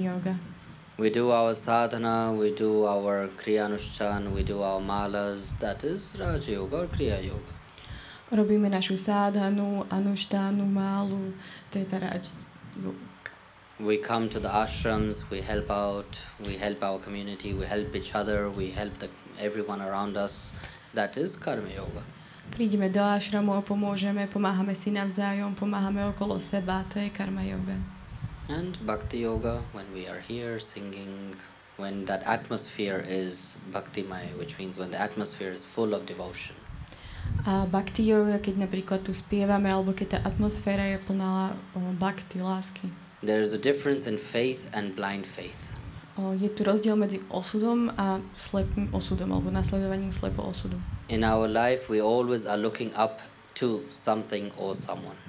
yoga. We do our sadhana, we do our kriya anushchan, we do our malas, that is Raja Yoga or Kriya Yoga. Robíme našu sádhanu, anuštánu, málu, to je tá Raja Yoga. We come to the ashrams, we help out, we help our community, we help each other, we help everyone around us, that is Karma Yoga. Prídeme do ashramu a pomôžeme, pomáhame si navzájom, pomáhame okolo seba, to je Karma Yoga. And Bhakti Yoga, when we are here singing, when that atmosphere is Bhaktimaya, which means when the atmosphere is full of devotion. A Bhakti Yoga, keď napríklad tu spievame, alebo keď tá atmosféra je plná bhakti, lásky. There is a difference in faith and blind faith. Je tu rozdiel medzi osudom a slepým osudom, alebo nasledovaním slepo osudu. In our life, we always are looking up to something or someone.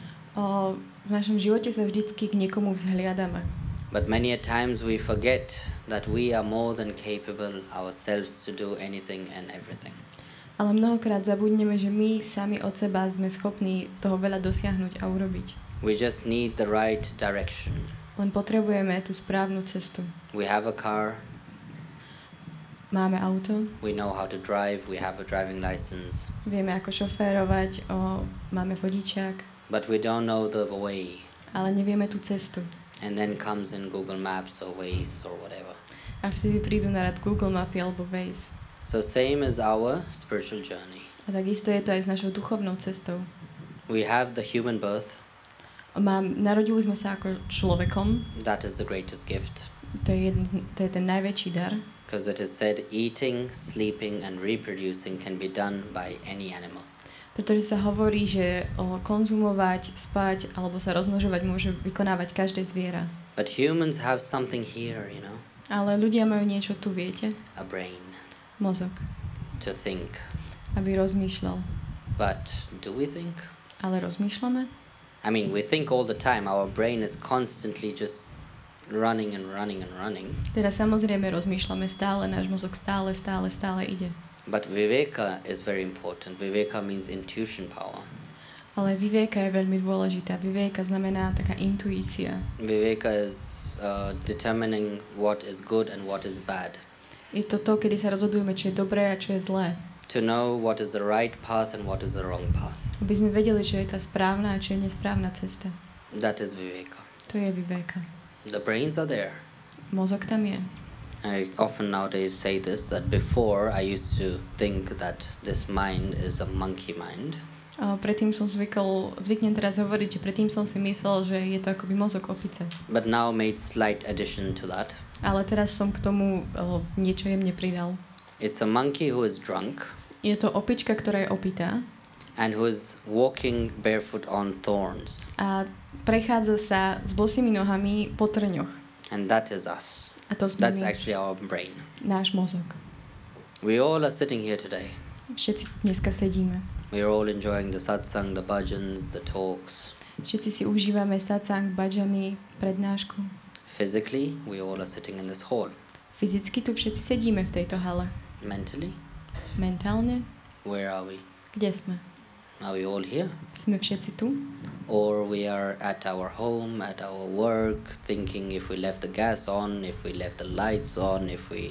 V našom živote sa vždycky k niekomu vzhliadame. But many a times we forget that we are more than capable ourselves to do anything and everything. Ale mnohokrát zabudneme, že my sami od seba sme schopní toho veľa dosiahnuť a urobiť. We just need the right direction. Len potrebujeme tú správnu cestu. We have a car. Máme auto. We know how to drive. We have a driving license. Vieme, ako šoférovať. Máme vodičák. But we don't know the way. Ale nevieme tú cestu. And then comes in Google Maps or Waze or whatever. A vtedy prídu na rad Google Mapy alebo Waze. So same as our spiritual journey. A takisto je to aj s našou duchovnou cestou. We have the human birth. Narodili sme sa ako človekom. That is the greatest gift. To je ten najväčší dar. Because it is said eating, sleeping and reproducing can be done by any animal. Pretože sa hovorí, že konzumovať, spať alebo sa rozmnožovať môže vykonávať každé zviera. But humans have something here, you know. Ale ľudia majú niečo tu, viete? A brain. Mozog. To think. Aby rozmýšľal. But do we think? Ale rozmýšľame? I mean, we think all the time. Our brain is constantly just running and running and running. Teda samozrejme rozmýšľame stále, náš mozog stále ide. But viveka is very important. Viveka means intuition power. Ale viveka je veľmi dôležitá. Viveka znamená taká intuícia. Viveka is determining what is good and what is bad. Je to, kedy sa rozhodujeme, čo je dobré a čo je zlé. To know what is the right path and what is the wrong path. Aby sme vedeli, čo je tá správna a čo je nesprávna cesta. That is viveka. To je viveka. The brains are there. Mozog tam je. I often nowadays say this, that before I used to think that this mind is a monkey mind. Predtým som zvyknem teraz hovoriť, že predtým som si myslel, že je to akoby mozog opice. But now made slight addition to that. Ale teraz som k tomu niečo jemne pridal. It's a monkey who is drunk. Je to opička, ktorá je opitá. And who is walking barefoot on thorns. A prechádza sa s bosými nohami po trňoch. And that is us. A to sme That's actually our brain. Náš mozog. We all are sitting here today. Všetci dneska sedíme. We are all enjoying the satsang, the bhajans, the talks. Všetci si užívame satsang, bhajany, prednášku. Physically, we all are sitting in this hall. Fyzicky tu všetci sedíme v tejto hale. Mentally, Mentálne? where are we? Kde sme? Are we all here? Sme všetci tu? Or we are at our home, at our work, thinking if we left the gas on, if we left the lights on, if we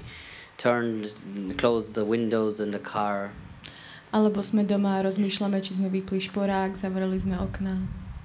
closed the windows in the car. Alebo sme doma a rozmýšľame, či sme vypli šporák, zavreli sme okná.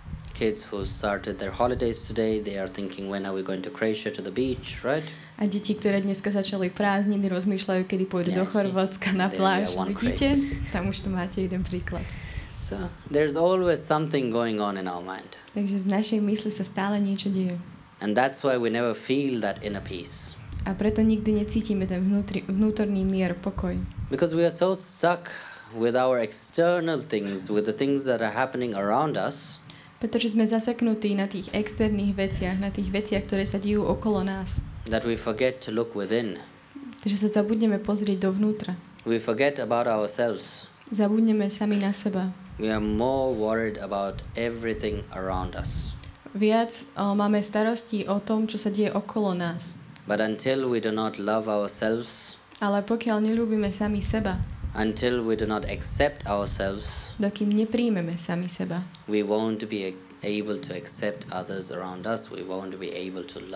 Kids who started their holidays today, they are thinking when are we going to Croatia to the beach, right? A deti, ktoré dneska začali prázdniny, rozmýšľajú, kedy pôjdu do Chorvátska na pláž. Vidíte? Tam už tu máte jeden príklad. So there's always something going on in our mind. Takže v našej mysli sa stále niečo deje. And that's why we never feel that inner peace. A preto nikdy necítime ten vnútorný mier, pokoj. Because we are so stuck with our external things, with the things that are happening around us. Pretože sme zaseknutí na tých externých veciach, na tých veciach, ktoré sa dejú okolo nás. That we forget to look within. Takže sa zabudneme pozrieť dovnútra. We forget about ourselves. Zabudneme sami na seba. We are more worried about everything around us. Viac máme starosti o tom, čo sa deje okolo nás. But until we do not love ourselves, ale pokiaľ neľúbime sami seba, until we do not accept ourselves, dokým nepríjmeme sami seba, we won't be able to accept others around us. We won't be able to love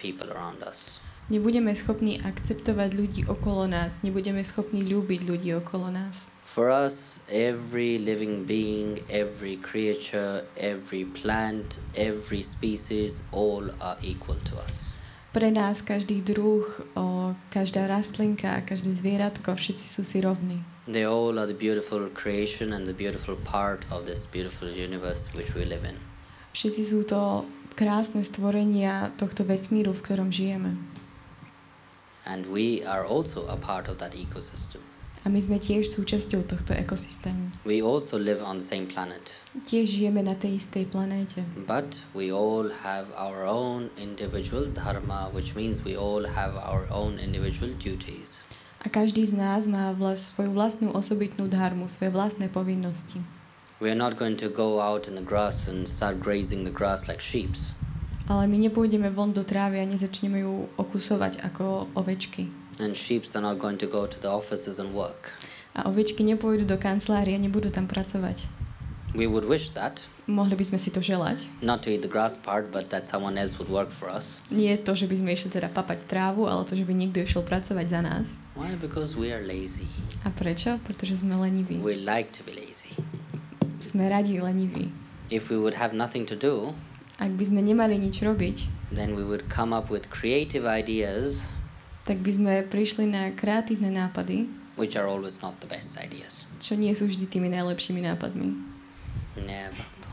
people around us. Nebudeme schopní akceptovať ľudí okolo nás, nebudeme schopní ľúbiť ľudí okolo nás. For us, every living being, every creature, every plant, every species, all are equal to us. Pre nás každý druh, každá rastlinka, každé zvieratko, všetci sú si rovní. They all are the beautiful creation and the beautiful part of this beautiful universe which we live in. Všetci sú to krásne stvorenia tohto vesmíru, v ktorom žijeme. And we are also a part of that ecosystem. A my sme tiež súčasťou tohto ekosystému. We also live on the same planet. Tiež žijeme na tej istej planéte. But we all have our own individual dharma, which means we all have our own individual duties. A každý z nás má svoju vlastnú osobitnú dharmu, svoje vlastné povinnosti. We are not going to go out in the grass and start grazing the grass like sheep. Ale my nepôjdeme von do trávy a nezačneme ju okusovať ako ovečky. And sheep are not going to go to the offices and work. A ovečky nepôjdu do kancelárie a nebudú tam pracovať. We would wish that. Mohli by sme si to želať. Not to eat the grass part, but that someone else would work for us. Nie to, že by sme išli teda papať trávu, ale to, že by niekto išiel pracovať za nás. Why? Because we are lazy. A prečo? Pretože sme leniví. We like to be lazy. Sme radi leniví. If we would have nothing to do, ak by sme nemali nič robiť, then we would come up with creative ideas, tak by sme prišli na kreatívne nápady, which are always not the best ideas. Čo nie sú vždy tými najlepšími nápadmi. Yeah, Bhakto.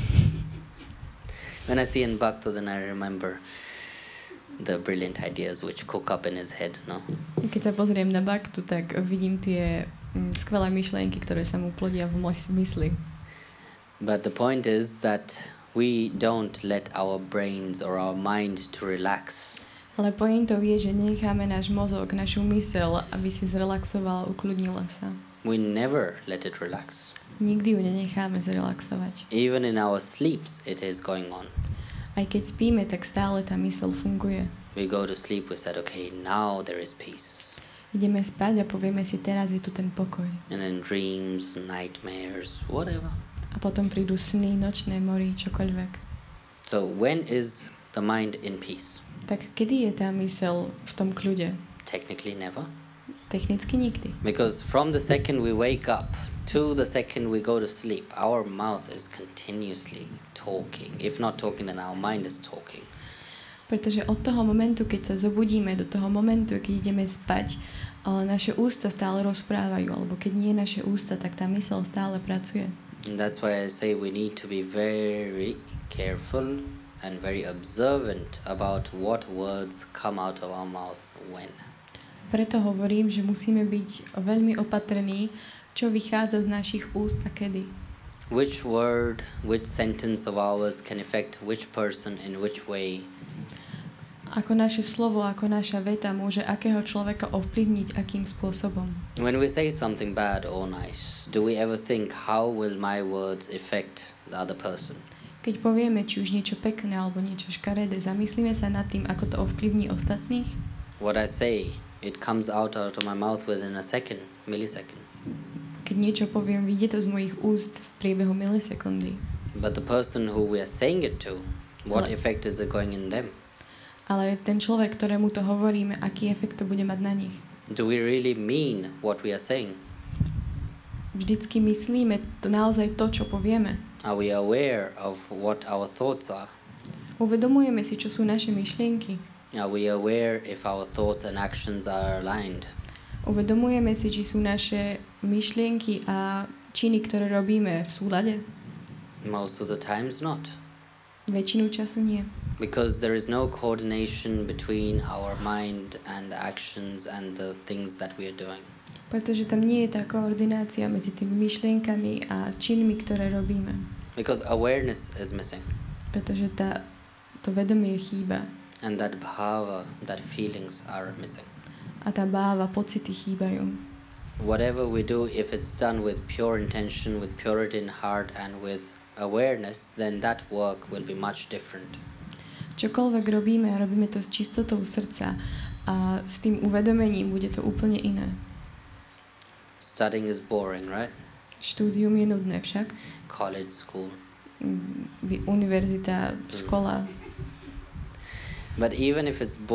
When I see in Bhakto, then I remember the brilliant ideas which cook up in his head, no? Keď sa pozriem na Bhaktu, tak vidím tie skvelé myšlienky, ktoré sa mu plodia v mysli. But the point is that we don't let our brains or our mind to relax. Ale pointou je, že necháme náš mozog, našu myseľ, aby si zrelaxovala, ukludnila sa. We never let it relax. Nikdy ju nenecháme zrelaxovať. Even in our sleeps, it is going on. Aj keď spíme, tak stále tá myseľ funguje. We go to sleep, we said, okay, now there is peace. Ideme spať a povieme si, teraz je tu ten pokoj. And then dreams, nightmares, whatever. A potom prídu sny, nočné mory, čokoľvek. So when is the mind in peace? Tak kedy je tá myseľ v tom kľude? Technically never. Technicky nikdy. Because from the second we wake up to the second we go to sleep, our mouth is continuously talking. If not talking, then our mind is talking. Pretože od toho momentu, keď sa zobudíme, do toho momentu, keď ideme spať, ale naše ústa stále rozprávajú, alebo keď nie naše ústa, tak tá myseľ stále pracuje. And that's why I say we need to be very careful and very observant about what words come out of our mouth when. Preto hovorím, že musíme byť veľmi opatrní, čo vychádza z našich úst a kedy. Which word, which sentence of ours can affect which person in which way. Ako naše slovo, ako naša veta môže akého človeka ovplyvniť akým spôsobom. When we say something bad or nice, do we ever think how will my words affect the other person? Keď povieme či už niečo pekné alebo niečo škaredé, zamyslíme sa nad tým, ako to ovplyvní ostatných? What I say, it comes out of my mouth within a millisecond. Keď niečo poviem, vyjde to z mojich úst v priebehu milisekundy. But the person who we are saying it to, what effect is it going in them? Ale ten človek, ktorému to hovoríme, aký efekt to bude mať na nich? Do we really mean what we are saying? Vždycky myslíme to naozaj to, čo povieme. Are we aware of what our thoughts are? Uvedomujeme si, čo sú naše myšlienky. Are we aware if our thoughts and actions are aligned? Uvedomujeme si, či sú naše myšlienky a činy, ktoré robíme, v súlade? Most of the times not. Väčšinu času nie. Because there is no coordination between our mind and the actions and the things that we are doing. Pretože tam nie je tá koordinácia medzi tými myšlienkami a činmi, ktoré robíme. Because awareness is missing. Pretože to vedomie chýba. And that bhava, that feelings are missing. A tá báva, pocity chýbajú. Whatever we do, if it's done with pure intention, with purity in heart and with awareness, then that work will be much different. Čokoľvek robíme, robíme to s čistotou srdca a s tým uvedomením bude to úplne iné. Studying is boring, right? Štúdium je nudné však. College, school. Univerzita, škola. But even if it's